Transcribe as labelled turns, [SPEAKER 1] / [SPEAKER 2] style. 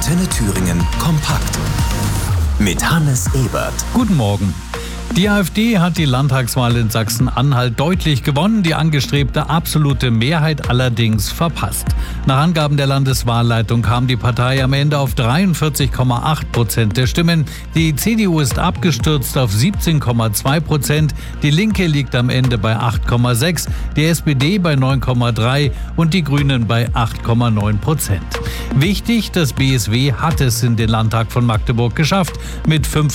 [SPEAKER 1] Antenne Thüringen kompakt. Mit Hannes Ebert.
[SPEAKER 2] Guten Morgen. Die AfD hat die Landtagswahl in Sachsen-Anhalt deutlich gewonnen, die angestrebte absolute Mehrheit allerdings verpasst. Nach Angaben der Landeswahlleitung kam die Partei am Ende auf 43,8% der Stimmen. Die CDU ist abgestürzt auf 17,2%, die Linke liegt am Ende bei 8,6%, die SPD bei 9,3% und die Grünen bei 8,9%. Wichtig, das BSW hat es in den Landtag von Magdeburg geschafft. Mit